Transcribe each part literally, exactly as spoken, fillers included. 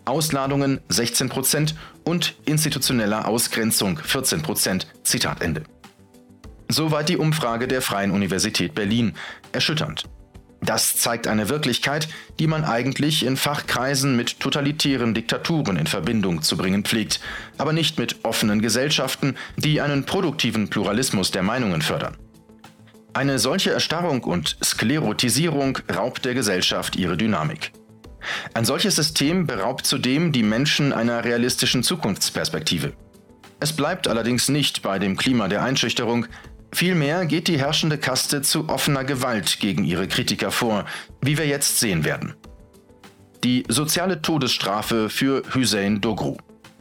Ausladungen sechzehn Prozent und institutioneller Ausgrenzung vierzehn Prozent. Zitat Ende. Soweit die Umfrage der Freien Universität Berlin. Erschütternd. Das zeigt eine Wirklichkeit, die man eigentlich in Fachkreisen mit totalitären Diktaturen in Verbindung zu bringen pflegt, aber nicht mit offenen Gesellschaften, die einen produktiven Pluralismus der Meinungen fördern. Eine solche Erstarrung und Sklerotisierung raubt der Gesellschaft ihre Dynamik. Ein solches System beraubt zudem die Menschen einer realistischen Zukunftsperspektive. Es bleibt allerdings nicht bei dem Klima der Einschüchterung. Vielmehr geht die herrschende Kaste zu offener Gewalt gegen ihre Kritiker vor, wie wir jetzt sehen werden. Die soziale Todesstrafe für Hüseyin Doğru.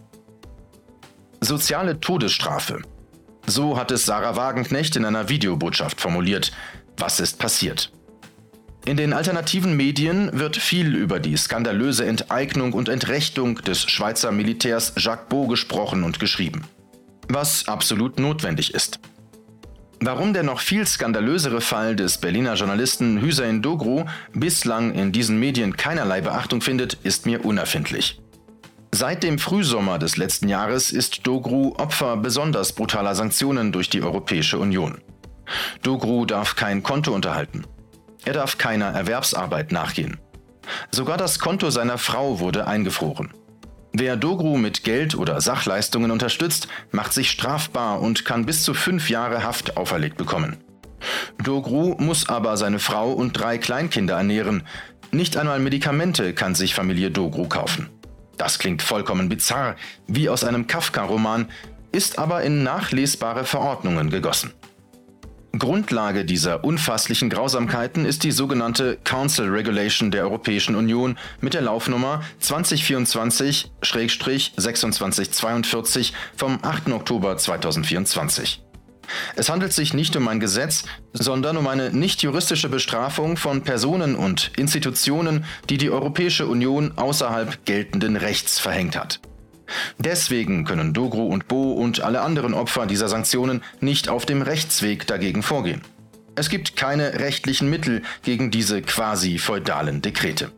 Soziale Todesstrafe. So hat es Sarah Wagenknecht in einer Videobotschaft formuliert. Was ist passiert? In den alternativen Medien wird viel über die skandalöse Enteignung und Entrechtung des Schweizer Militärs Jacques Beau gesprochen und geschrieben. Was absolut notwendig ist. Warum der noch viel skandalösere Fall des Berliner Journalisten Hüseyin Doğru bislang in diesen Medien keinerlei Beachtung findet, ist mir unerfindlich. Seit dem Frühsommer des letzten Jahres ist Doğru Opfer besonders brutaler Sanktionen durch die Europäische Union. Doğru darf kein Konto unterhalten. Er darf keiner Erwerbsarbeit nachgehen. Sogar das Konto seiner Frau wurde eingefroren. Wer Doğru mit Geld oder Sachleistungen unterstützt, macht sich strafbar und kann bis zu fünf Jahre Haft auferlegt bekommen. Doğru muss aber seine Frau und drei Kleinkinder ernähren. Nicht einmal Medikamente kann sich Familie Doğru kaufen. Das klingt vollkommen bizarr, wie aus einem Kafka-Roman, ist aber in nachlesbare Verordnungen gegossen. Grundlage dieser unfasslichen Grausamkeiten ist die sogenannte Council Regulation der Europäischen Union mit der Laufnummer zwanzig vierundzwanzig sechsundzwanzig zweiundvierzig vom achten Oktober zweitausendvierundzwanzig. Es handelt sich nicht um ein Gesetz, sondern um eine nicht juristische Bestrafung von Personen und Institutionen, die die Europäische Union außerhalb geltenden Rechts verhängt hat. Deswegen können Doğru und Beau und alle anderen Opfer dieser Sanktionen nicht auf dem Rechtsweg dagegen vorgehen. Es gibt keine rechtlichen Mittel gegen diese quasi feudalen Dekrete.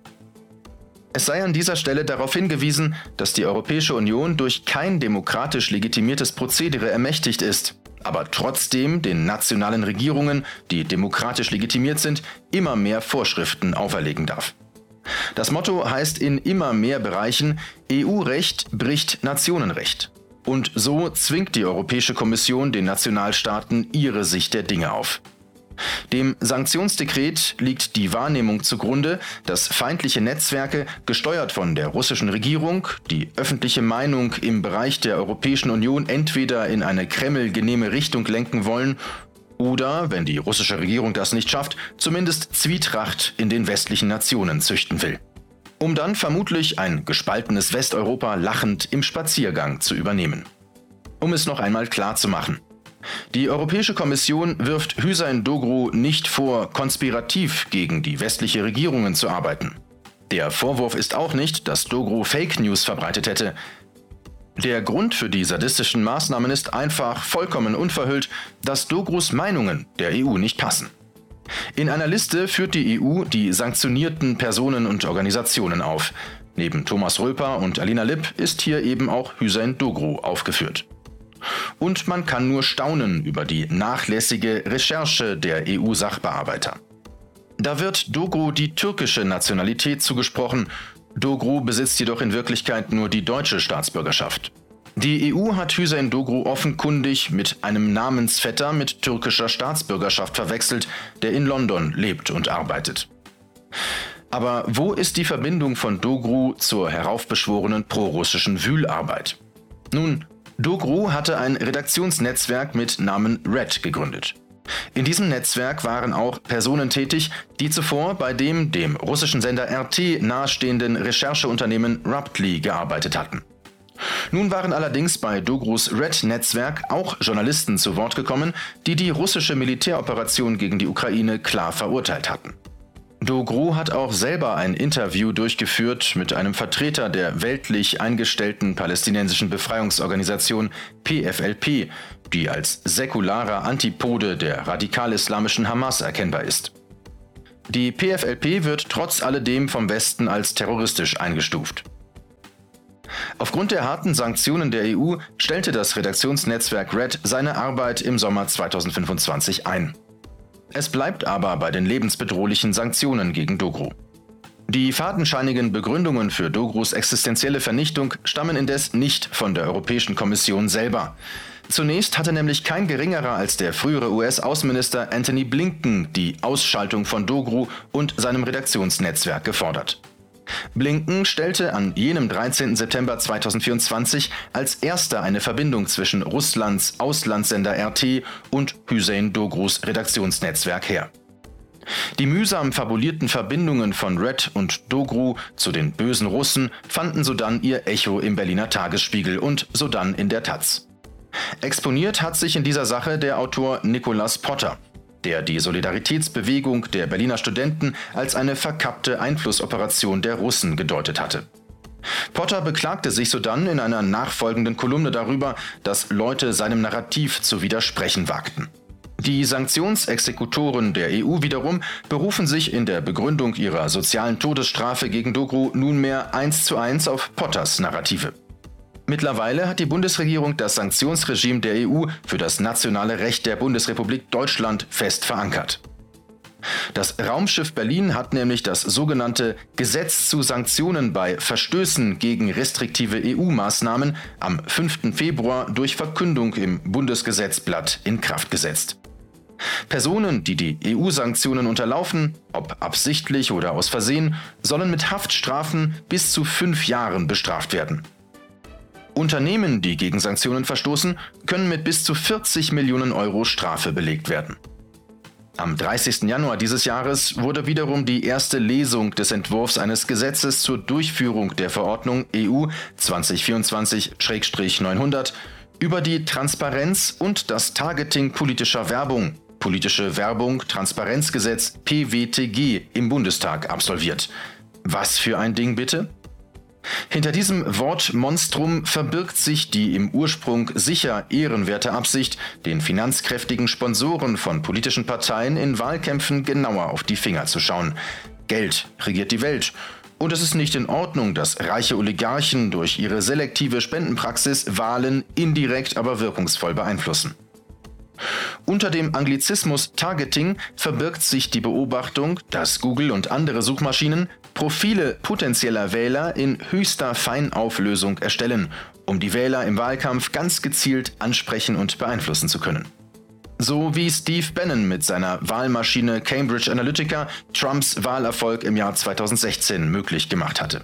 Es sei an dieser Stelle darauf hingewiesen, dass die Europäische Union durch kein demokratisch legitimiertes Prozedere ermächtigt ist, aber trotzdem den nationalen Regierungen, die demokratisch legitimiert sind, immer mehr Vorschriften auferlegen darf. Das Motto heißt in immer mehr Bereichen, E U-Recht bricht Nationenrecht. Und so zwingt die Europäische Kommission den Nationalstaaten ihre Sicht der Dinge auf. Dem Sanktionsdekret liegt die Wahrnehmung zugrunde, dass feindliche Netzwerke, gesteuert von der russischen Regierung, die öffentliche Meinung im Bereich der Europäischen Union entweder in eine Kreml-genehme Richtung lenken wollen oder, wenn die russische Regierung das nicht schafft, zumindest Zwietracht in den westlichen Nationen züchten will. Um dann vermutlich ein gespaltenes Westeuropa lachend im Spaziergang zu übernehmen. Um es noch einmal klar zu machen. Die Europäische Kommission wirft Hüseyin Doğru nicht vor, konspirativ gegen die westliche Regierungen zu arbeiten. Der Vorwurf ist auch nicht, dass Doğru Fake News verbreitet hätte. Der Grund für die sadistischen Maßnahmen ist einfach vollkommen unverhüllt, dass Doğrus Meinungen der E U nicht passen. In einer Liste führt die E U die sanktionierten Personen und Organisationen auf. Neben Thomas Röper und Alina Lipp ist hier eben auch Hüseyin Doğru aufgeführt. Und man kann nur staunen über die nachlässige Recherche der E U-Sachbearbeiter. Da wird Doğru die türkische Nationalität zugesprochen. Doğru besitzt jedoch in Wirklichkeit nur die deutsche Staatsbürgerschaft. Die E U hat Hüseyin Doğru offenkundig mit einem Namensvetter mit türkischer Staatsbürgerschaft verwechselt, der in London lebt und arbeitet. Aber wo ist die Verbindung von Doğru zur heraufbeschworenen prorussischen Wühlarbeit? Nun, Doğru hatte ein Redaktionsnetzwerk mit Namen Red gegründet. In diesem Netzwerk waren auch Personen tätig, die zuvor bei dem dem russischen Sender R T nahestehenden Rechercheunternehmen Ruptly gearbeitet hatten. Nun waren allerdings bei Doğrus Red-Netzwerk auch Journalisten zu Wort gekommen, die die russische Militäroperation gegen die Ukraine klar verurteilt hatten. Doğru hat auch selber ein Interview durchgeführt mit einem Vertreter der weltlich eingestellten palästinensischen Befreiungsorganisation P F L P, die als säkularer Antipode der radikal-islamischen Hamas erkennbar ist. Die P F L P wird trotz alledem vom Westen als terroristisch eingestuft. Aufgrund der harten Sanktionen der E U stellte das Redaktionsnetzwerk Red seine Arbeit im Sommer zweitausendfünfundzwanzig ein. Es bleibt aber bei den lebensbedrohlichen Sanktionen gegen Dogru. Die fadenscheinigen Begründungen für Dogrus existenzielle Vernichtung stammen indes nicht von der Europäischen Kommission selber. Zunächst hatte nämlich kein geringerer als der frühere U S-Außenminister Antony Blinken die Ausschaltung von Dogru und seinem Redaktionsnetzwerk gefordert. Blinken stellte an jenem dreizehnten September zweitausendvierundzwanzig als erster eine Verbindung zwischen Russlands Auslandssender R T und Hüseyin Dogrus Redaktionsnetzwerk her. Die mühsam fabulierten Verbindungen von Red und Dogru zu den bösen Russen fanden sodann ihr Echo im Berliner Tagesspiegel und sodann in der Taz. Exponiert hat sich in dieser Sache der Autor Nicolas Potter, der die Solidaritätsbewegung der Berliner Studenten als eine verkappte Einflussoperation der Russen gedeutet hatte. Potter beklagte sich sodann in einer nachfolgenden Kolumne darüber, dass Leute seinem Narrativ zu widersprechen wagten. Die Sanktionsexekutoren der E U wiederum berufen sich in der Begründung ihrer sozialen Todesstrafe gegen Dogru nunmehr eins zu eins auf Potters Narrative. Mittlerweile hat die Bundesregierung das Sanktionsregime der E U für das nationale Recht der Bundesrepublik Deutschland fest verankert. Das Raumschiff Berlin hat nämlich das sogenannte Gesetz zu Sanktionen bei Verstößen gegen restriktive E U-Maßnahmen am fünften Februar durch Verkündung im Bundesgesetzblatt in Kraft gesetzt. Personen, die die E U-Sanktionen unterlaufen, ob absichtlich oder aus Versehen, sollen mit Haftstrafen bis zu fünf Jahren bestraft werden. Unternehmen, die gegen Sanktionen verstoßen, können mit bis zu vierzig Millionen Euro Strafe belegt werden. Am dreißigsten Januar dieses Jahres wurde wiederum die erste Lesung des Entwurfs eines Gesetzes zur Durchführung der Verordnung E U zwanzig vierundzwanzig neunhundert über die Transparenz und das Targeting politischer Werbung, Politische Werbung Transparenzgesetz P W T G, im Bundestag absolviert. Was für ein Ding bitte? Hinter diesem Wortmonstrum verbirgt sich die im Ursprung sicher ehrenwerte Absicht, den finanzkräftigen Sponsoren von politischen Parteien in Wahlkämpfen genauer auf die Finger zu schauen. Geld regiert die Welt. Und es ist nicht in Ordnung, dass reiche Oligarchen durch ihre selektive Spendenpraxis Wahlen indirekt, aber wirkungsvoll beeinflussen. Unter dem Anglizismus Targeting verbirgt sich die Beobachtung, dass Google und andere Suchmaschinen Profile potenzieller Wähler in höchster Feinauflösung erstellen, um die Wähler im Wahlkampf ganz gezielt ansprechen und beeinflussen zu können. So wie Steve Bannon mit seiner Wahlmaschine Cambridge Analytica Trumps Wahlerfolg im Jahr zweitausendsechzehn möglich gemacht hatte.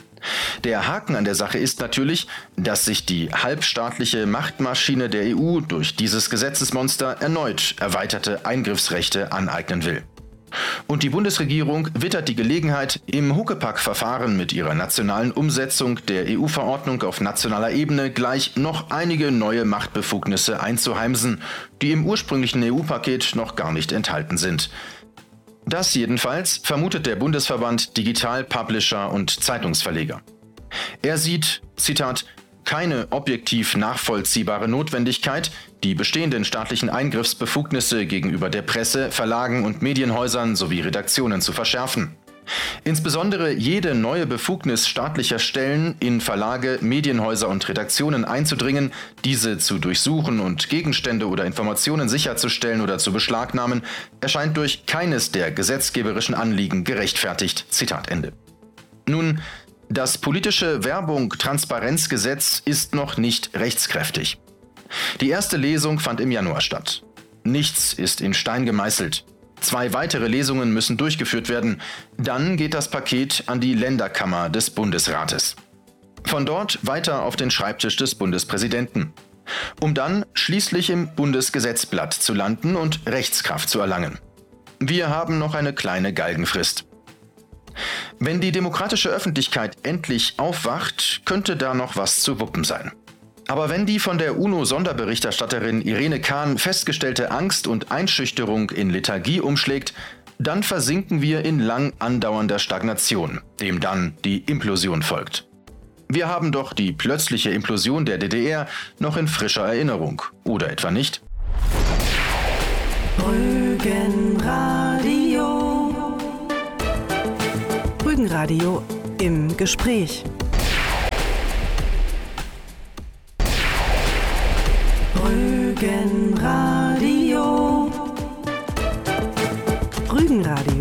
Der Haken an der Sache ist natürlich, dass sich die halbstaatliche Machtmaschine der E U durch dieses Gesetzesmonster erneut erweiterte Eingriffsrechte aneignen will. Und die Bundesregierung wittert die Gelegenheit, im Huckepack-Verfahren mit ihrer nationalen Umsetzung der E U-Verordnung auf nationaler Ebene gleich noch einige neue Machtbefugnisse einzuheimsen, die im ursprünglichen E U-Paket noch gar nicht enthalten sind. Das jedenfalls vermutet der Bundesverband Digital Publisher und Zeitungsverleger. Er sieht, Zitat, keine objektiv nachvollziehbare Notwendigkeit, die bestehenden staatlichen Eingriffsbefugnisse gegenüber der Presse, Verlagen und Medienhäusern sowie Redaktionen zu verschärfen. Insbesondere jede neue Befugnis staatlicher Stellen, in Verlage, Medienhäuser und Redaktionen einzudringen, diese zu durchsuchen und Gegenstände oder Informationen sicherzustellen oder zu beschlagnahmen, erscheint durch keines der gesetzgeberischen Anliegen gerechtfertigt. Zitat Ende. Nun, das politische Werbung-Transparenzgesetz ist noch nicht rechtskräftig. Die erste Lesung fand im Januar statt. Nichts ist in Stein gemeißelt. Zwei weitere Lesungen müssen durchgeführt werden. Dann geht das Paket an die Länderkammer des Bundesrates. Von dort weiter auf den Schreibtisch des Bundespräsidenten, um dann schließlich im Bundesgesetzblatt zu landen und Rechtskraft zu erlangen. Wir haben noch eine kleine Galgenfrist. Wenn die demokratische Öffentlichkeit endlich aufwacht, könnte da noch was zu wuppen sein. Aber wenn die von der UNO-Sonderberichterstatterin Irene Kahn festgestellte Angst und Einschüchterung in Lethargie umschlägt, dann versinken wir in lang andauernder Stagnation, dem dann die Implosion folgt. Wir haben doch die plötzliche Implosion der D D R noch in frischer Erinnerung, oder etwa nicht? Rügenradio. Rügenradio im Gespräch. Rügenradio. Rügenradio.